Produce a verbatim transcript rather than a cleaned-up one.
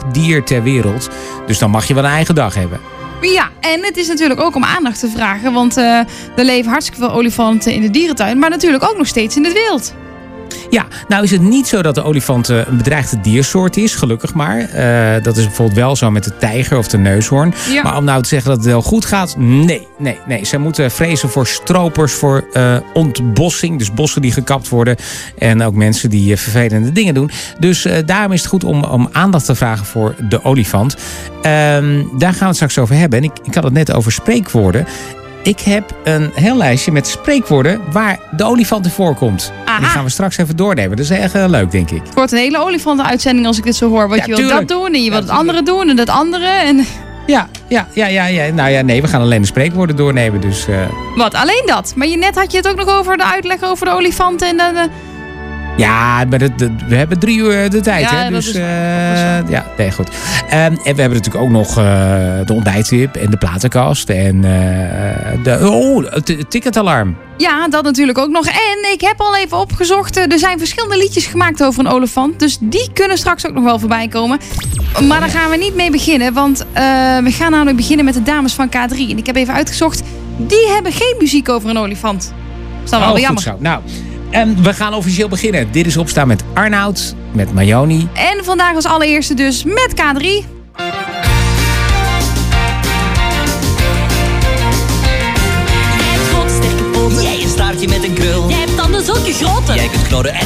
dier ter wereld. Dus dan mag je wel een eigen dag hebben. Ja, en het is natuurlijk ook om aandacht te vragen. Want uh, er leven hartstikke veel olifanten in de dierentuin. Maar natuurlijk ook nog steeds in het wild. Ja, nou is het niet zo dat de olifant een bedreigde diersoort is, gelukkig maar. Uh, dat is bijvoorbeeld wel zo met de tijger of de neushoorn. Ja. Maar om nou te zeggen dat het wel goed gaat, nee, nee, nee. Zij moeten vrezen voor stropers, voor uh, ontbossing. Dus bossen die gekapt worden. En ook mensen die uh, vervelende dingen doen. Dus uh, daarom is het goed om, om aandacht te vragen voor de olifant. Um, daar gaan we het straks over hebben. En ik, ik had het net over spreekwoorden. Ik heb een heel lijstje met spreekwoorden waar de olifant in voorkomt. Aha. Die gaan we straks even doornemen. Dat is echt uh, leuk, denk ik. Het wordt een hele olifantenuitzending als ik dit zo hoor. Want ja, je wilt dat doen en je wilt ja, het andere doen en dat andere. En... Ja, ja, ja, ja, ja. Nou ja, nee, we gaan alleen de spreekwoorden doornemen. Dus, uh... Wat, alleen dat? Maar je, net had je het ook nog over de uitleg over de olifanten en de... de... Ja, maar de, de, we hebben drie uur de tijd. Ja, hè? Dat dus is uh, ja, nee, goed. Um, en we hebben natuurlijk ook nog uh, de ontbijttip en de platenkast. En uh, de, oh, het, het ticketalarm. Ja, dat natuurlijk ook nog. En ik heb al even opgezocht. Er zijn verschillende liedjes gemaakt over een olifant. Dus die kunnen straks ook nog wel voorbij komen. Maar daar gaan we niet mee beginnen. Want uh, we gaan namelijk beginnen met de dames van K drie. En ik heb even uitgezocht. Die hebben geen muziek over een olifant. Dat is dan wel oh, weer jammer. Goed zo. Nou... En we gaan officieel beginnen. Dit is Opstaan met Arnoud, met Mayoni. En vandaag als allereerste dus met K drie. Jij hebt grote sterke poten. Jij een staartje met een krul. Jij hebt tanden zulke grote. Jij kunt knorren en